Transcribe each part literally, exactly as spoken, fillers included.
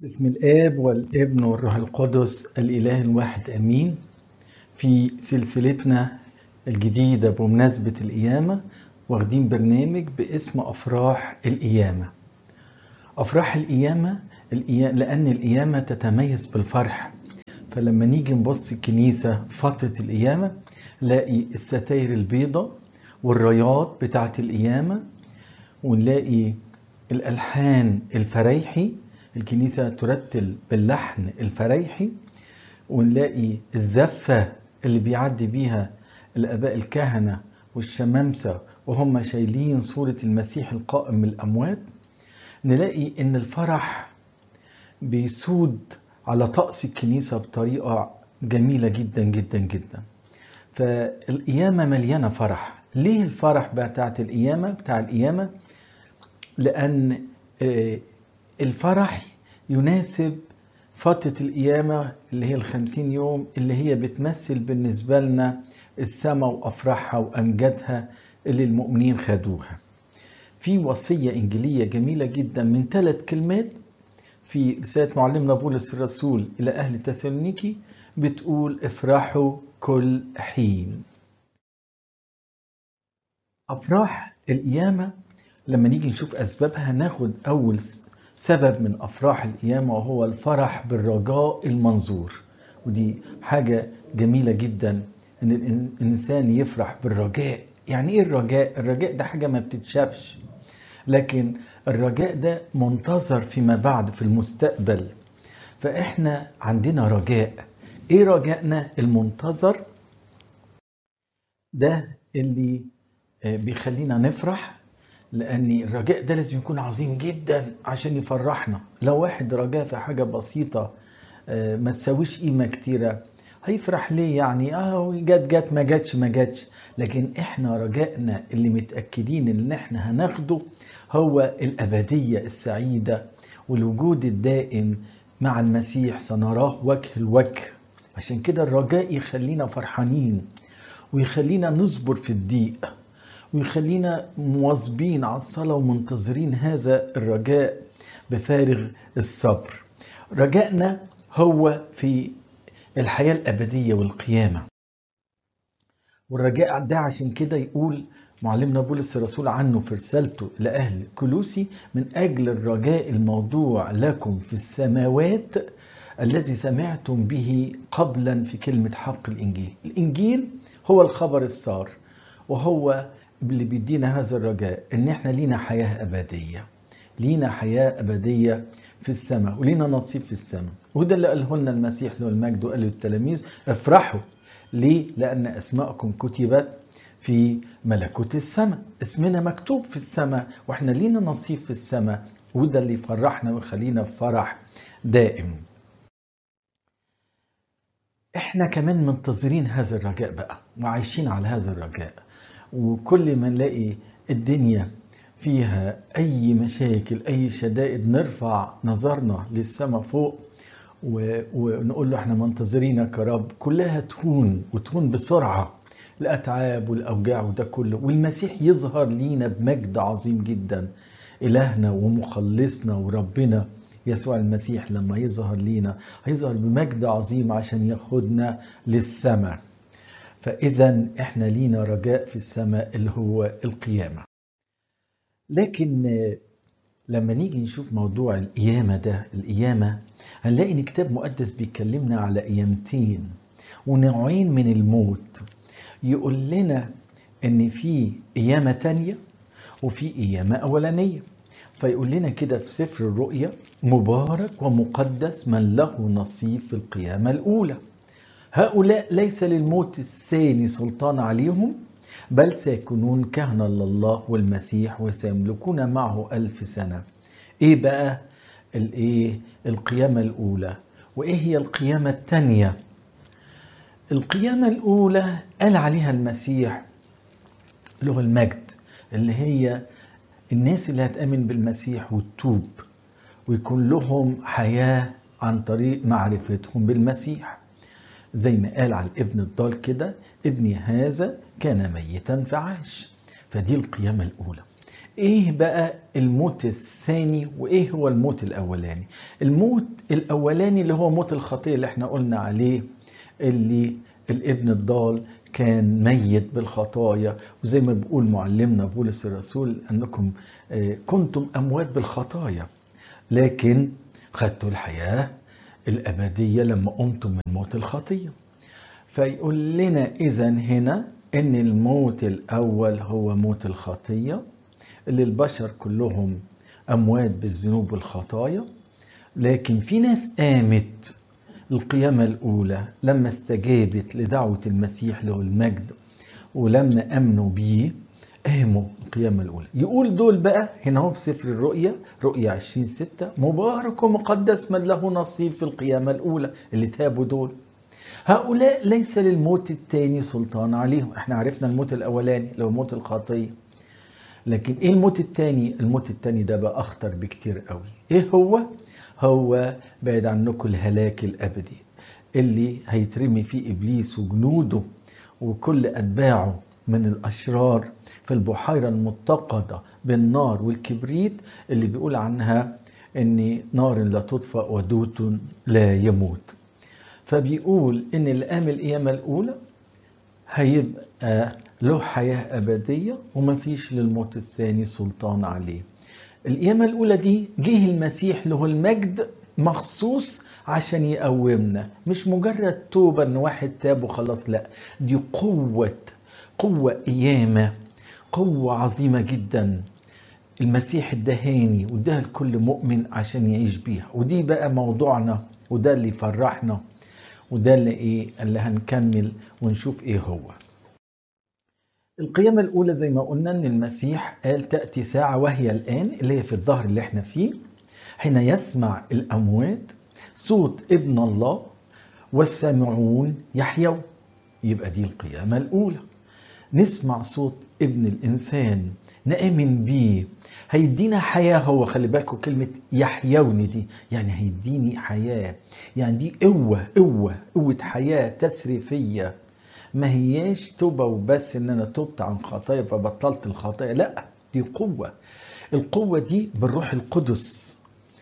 باسم الآب والابن والروح القدس الإله الواحد أمين. في سلسلتنا الجديدة بمناسبة القيامة واخدين برنامج باسم أفراح القيامة. أفراح القيامة لأن القيامة تتميز بالفرح، فلما نيجي نبص الكنيسة فترة القيامة نلاقي الستاير البيضاء والرايات بتاعة القيامة، ونلاقي الألحان الفريحي، الكنيسة ترتل باللحن الفريحي، ونلاقي الزفة اللي بيعدي بيها الآباء الكهنة والشمامسة وهم شايلين صورة المسيح القائم من الأموات. نلاقي إن الفرح بيسود على طقس الكنيسة بطريقة جميلة جدا جدا جدا. فالقيامة مليانة فرح. ليه الفرح بتاعت القيامة بتاع القيامة؟ لأن الفرح يناسب فترة القيامة اللي هي الخمسين يوم، اللي هي بتمثل بالنسبة لنا السماء وأفراحها وأمجادها اللي المؤمنين خدوها. في وصية إنجيلية جميلة جدا من ثلاث كلمات في رسالة معلمنا بولس الرسول إلى أهل تسالونيكي، بتقول افرحوا كل حين. أفراح القيامة لما نيجي نشوف أسبابها ناخد أول سبب من أفراح القيامة، وهو الفرح بالرجاء المنظور. ودي حاجة جميلة جدا إن الإنسان يفرح بالرجاء. يعني إيه الرجاء؟ الرجاء ده حاجة ما بتتشافش، لكن الرجاء ده منتظر فيما بعد في المستقبل. فإحنا عندنا رجاء. إيه رجائنا المنتظر؟ ده اللي بيخلينا نفرح، لأن الرجاء ده لازم يكون عظيم جدا عشان يفرحنا. لو واحد رجاء في حاجة بسيطة ما تساويش قيمة كتيرة، هيفرح ليه؟ يعني اه جت جت ما جتش ما جتش. لكن احنا رجائنا اللي متأكدين ان احنا هناخده هو الأبدية السعيدة والوجود الدائم مع المسيح، سنراه وجه الوجه. عشان كده الرجاء يخلينا فرحانين، ويخلينا نصبر في الضيق، ويخلينا مواظبين على الصلاة ومنتظرين هذا الرجاء بفارغ الصبر. رجائنا هو في الحياة الأبدية والقيامة. والرجاء ده عشان كده يقول معلمنا بولس الرسول عنه في رسالته لأهل كولوسي: من أجل الرجاء الموضوع لكم في السماوات الذي سمعتم به قبلا في كلمة حق الإنجيل. الإنجيل هو الخبر السار، وهو اللي بيدينا هذا الرجاء ان احنا لينا حياة ابدية، لينا حياة ابدية في السماء، ولينا نصيب في السماء. وده اللي قاله لنا المسيح له المجد وقال للتلاميذ: افرحوا. ليه؟ لان اسماءكم كتبت في ملكوت السماء. اسمنا مكتوب في السماء، واحنا لينا نصيب في السماء، وده اللي يفرحنا ويخلينا في فرح دائم. احنا كمان منتظرين هذا الرجاء بقى، وعايشين على هذا الرجاء. وكل ما نلاقي الدنيا فيها أي مشاكل أي شدائد نرفع نظرنا للسماء فوق ونقول له احنا منتظرينك يا رب، كلها تهون وتهون بسرعة الأتعاب والأوجاع وده كله، والمسيح يظهر لينا بمجد عظيم جدا. إلهنا ومخلصنا وربنا يسوع المسيح لما يظهر لينا هيظهر بمجد عظيم عشان ياخدنا للسماء. فإذا احنا لينا رجاء في السماء اللي هو القيامة. لكن لما نيجي نشوف موضوع القيامة ده، القيامة هنلاقي ان كتاب مقدس بيكلمنا على قيامتين ونوعين من الموت. يقول لنا ان في قيامة تانية وفي قيامة أولانية. فيقول لنا كده في سفر الرؤيا: مبارك ومقدس من له نصيب في القيامة الأولى. هؤلاء ليس للموت الثاني سلطان عليهم، بل سيكونون كهنة لله والمسيح وسيملكون معه ألف سنة. إيه بقى الإيه القيامة الأولى؟ وإيه هي القيامة الثانية؟ القيامة الأولى قال عليها المسيح له المجد، اللي هي الناس اللي هتأمن بالمسيح وتتوب ويكون لهم حياة عن طريق معرفتهم بالمسيح. زي ما قال على الابن الضال كده: ابني هذا كان ميتا فعاش. فدي القيامة الأولى. ايه بقى الموت الثاني وايه هو الموت الأولاني؟ الموت الأولاني اللي هو موت الخطية اللي احنا قلنا عليه، اللي الابن الضال كان ميت بالخطايا، وزي ما بيقول معلمنا بولس الرسول أنكم كنتم أموات بالخطايا لكن خدتوا الحياة الأبدية لما قمتم من موت الخطية. فيقول لنا إذن هنا إن الموت الأول هو موت الخطية اللي البشر كلهم أموات بالذنوب والخطايا، لكن في ناس قامت القيامة الأولى لما استجابت لدعوة المسيح له المجد، ولما أمنوا بيه قاموا القيامة الأولى. يقول دول بقى هنا هو في سفر الرؤيا، رؤيا عشرين ستة، مبارك ومقدس من له نصيب في القيامة الأولى، اللي تابوا دول. هؤلاء ليس للموت الثاني سلطان عليهم. احنا عرفنا الموت الأولاني لو موت الخطية، لكن ايه الموت الثاني؟ الموت الثاني ده بقى أخطر بكتير قوي. ايه هو؟ هو بعد عنكم الهلاك الأبدي اللي هيترمي فيه إبليس وجنوده وكل أتباعه من الأشرار في البحيرة المتقدة بالنار والكبريت، اللي بيقول عنها إن نار لا تطفأ ودوت لا يموت. فبيقول إن اللي قام القيامة الأولى هيبقى له حياة أبدية وما فيش للموت الثاني سلطان عليه. القيامة الأولى دي جه المسيح له المجد مخصوص عشان يقومنا، مش مجرد توبة ان واحد تاب وخلاص، لا، دي قوة قوة قيامة، قوة عظيمة جدا المسيح ادهاني واداها لكل مؤمن عشان يعيش بيها. ودي بقى موضوعنا، وده اللي فرحنا، وده اللي ايه اللي هنكمل ونشوف ايه هو. القيامة الأولى زي ما قلنا إن المسيح قال تأتي ساعة وهي الآن، اللي هي في الظهر اللي احنا فيه، حين يسمع الأموات صوت ابن الله والسامعون يحيوا. يبقى دي القيامة الأولى، نسمع صوت ابن الإنسان نآمن بيه، هيدينا حياة. هو خلي بالكم كلمة يحيوني دي يعني هيديني حياة، يعني دي قوة قوة قوة حياة تسريفية، ما هياش توبة وبس ان انا توبت عن خطايا فبطلت الخطايا، لا، دي قوة. القوة دي بالروح القدس،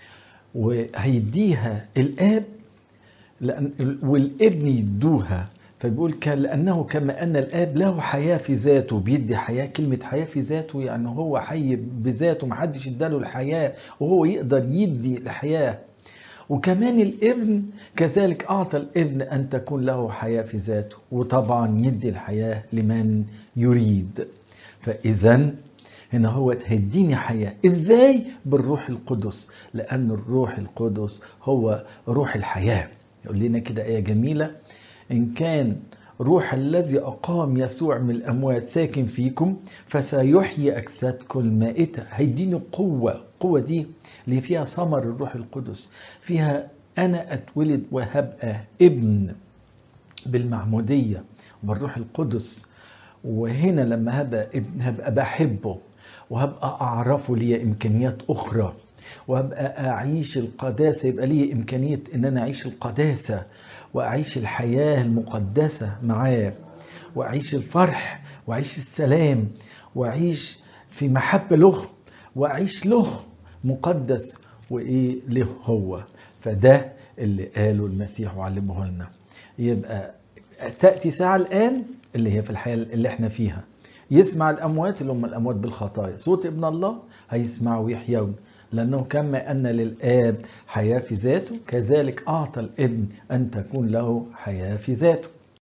وهيديها الآب لأن والابن يدوها. فبيقول كان لأنه كما أن الآب له حياة في ذاته، بيدي حياة. كلمة حياة في ذاته يعني هو حي بذاته، محدش اداله الحياة وهو يقدر يدي الحياة. وكمان الابن كذلك أعطى الابن أن تكون له حياة في ذاته، وطبعا يدي الحياة لمن يريد. فإذا هنا هو هيديني حياة إزاي؟ بالروح القدس، لأن الروح القدس هو روح الحياة. يقول لنا كده آية جميلة، إن كان روح الذي أقام يسوع من الأموات ساكن فيكم فسيحيي أجسادكم المائتة. هيديني قوة. قوة دي اللي فيها ثمر الروح القدس، فيها أنا أتولد وهبقى ابن بالمعمودية بالروح القدس. وهنا لما هبقى ابن هبقى بحبه وهبقى أعرفه لي إمكانيات أخرى، وهبقى أعيش القداسة، يبقى لي إمكانية إن أنا أعيش القداسة وأعيش الحياة المقدسة معاه، وأعيش الفرح وأعيش السلام وأعيش في محبة له وأعيش له مقدس وإيه له هو. فده اللي قاله المسيح وعلمه لنا. يبقى تأتي ساعة الآن اللي هي في الحياة اللي احنا فيها، يسمع الأموات اللي هم الأموات بالخطايا صوت ابن الله هيسمعوا ويحيون، لأنه كما أن للآب حياة في ذاته كذلك أعطى الابن أن تكون له حياة في ذاته.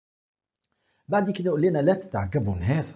بعد كده يقول لنا لا تتعجبوا من هذا،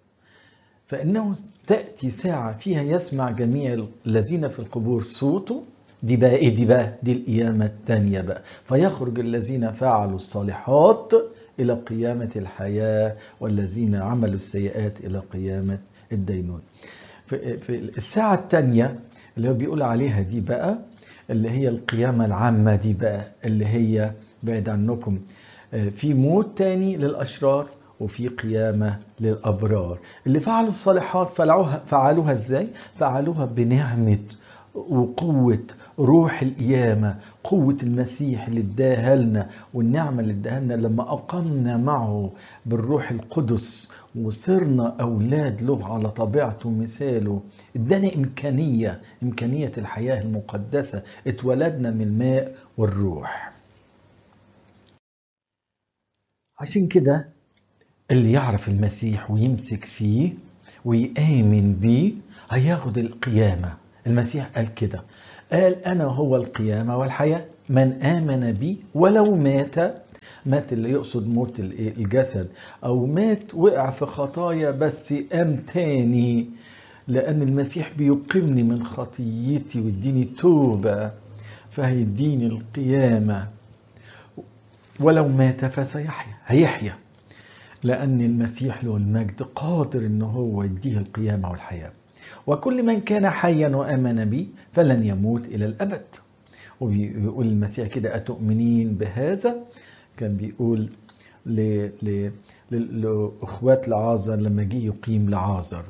فإنه تأتي ساعة فيها يسمع جميع الذين في القبور صوته. دي بقى إيه؟ دي بقى دي القيامة الثانية بقى. فيخرج الذين فعلوا الصالحات إلى قيامة الحياة، والذين عملوا السيئات إلى قيامة الدينون. في الساعة الثانية اللي هو بيقول عليها دي بقى اللي هي القيامة العامة دي بقى، اللي هي بعد عنكم في موت تاني للأشرار وفي قيامة للأبرار. اللي فعلوا الصالحات فعلوها, فعلوها ازاي؟ فعلوها بنعمة وقوة روح القيامة قوة المسيح اللي اداها لنا والنعمة اللي اداها لنا لما أقمنا معه بالروح القدس وصرنا أولاد له على طبيعته ومثاله، ادانا إمكانية إمكانية الحياة المقدسة، اتولدنا من الماء والروح. عشان كده اللي يعرف المسيح ويمسك فيه ويآمن بيه هياخد القيامة. المسيح قال كده، قال أنا هو القيامة والحياة، من آمن بي ولو مات، مات اللي يقصد موت الجسد، أو مات وقع في خطايا بس قام تاني، لأن المسيح بيقيمني من خطيتي ويديني توبة فهيديني القيامة. ولو مات فسيحيا، هيحيا، لأن المسيح له المجد قادر إنه هو يديه القيامة والحياة. وكل من كان حيا وآمن بي فلن يموت إلى الأبد. وبيقول المسيح كده، أتؤمنين بهذا؟ كان بيقول لأخوات لعازر لما جه يقيم لعازر.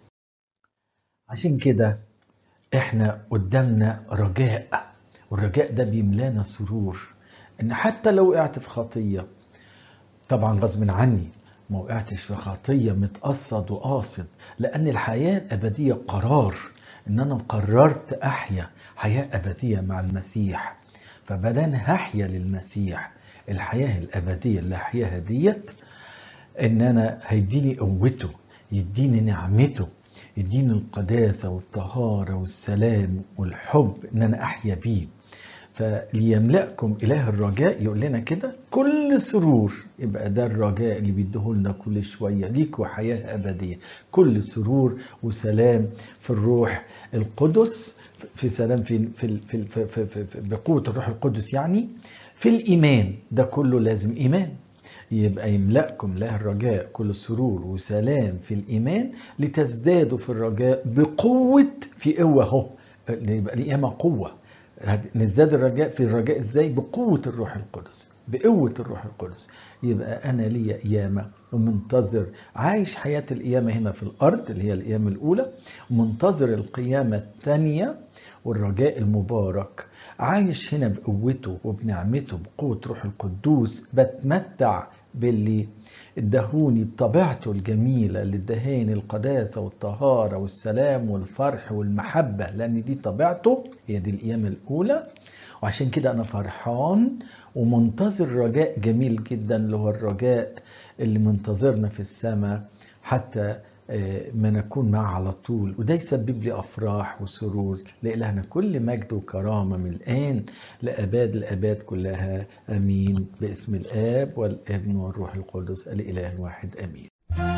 عشان كده احنا قدامنا رجاء، والرجاء ده بيملانا سرور، ان حتى لو وقعت في خطية، طبعا غصب عني ما وقعتش في خطية متقصد وقاصد، لأن الحياة الأبدية قرار، إن أنا قررت أحيا حياة أبدية مع المسيح، فبدان هحيا للمسيح الحياة الأبدية اللي هحياها ديت، إن أنا هيديني قوته، يديني نعمته، يديني القداسة والطهارة والسلام والحب إن أنا أحيا بيه. فليملأكم إله الرجاء، يقول لنا كده كل سرور، يبقى ده الرجاء اللي بيديهولنا كل شوية، ليكوا حياة أبدية، كل سرور وسلام في الروح القدس، في سلام في في في, في, في, في, في بقوة الروح القدس، يعني في الإيمان. ده كله لازم إيمان، يبقى يملأكم إله الرجاء كل سرور وسلام في الإيمان لتزدادوا في الرجاء بقوة، في قوة اهو، يبقى القيامة قوة. نزداد الرجاء في الرجاء ازاي؟ بقوة الروح القدس، بقوة الروح القدس. يبقى أنا ليا قيامة ومنتظر، عايش حياة القيامة هنا في الأرض اللي هي القيامة الأولى، ومنتظر القيامة الثانية والرجاء المبارك، عايش هنا بقوته وبنعمته بقوة روح القدوس، بتمتع باللي ادهوني بطبيعته الجميلة اللي ادهاني القداسة والطهارة والسلام والفرح والمحبة، لأن دي طبيعته، هي دي القيامة الأولى. وعشان كده أنا فرحان ومنتظر رجاء جميل جدا، اللي هو الرجاء اللي منتظرنا في السماء حتى ما نكون معه على طول، وده يسبب لي أفراح وسرور. لإلهنا كل مجد وكرامة من الآن لأباد الأباد كلها، أمين. باسم الآب والابن والروح القدس الإله الواحد، أمين.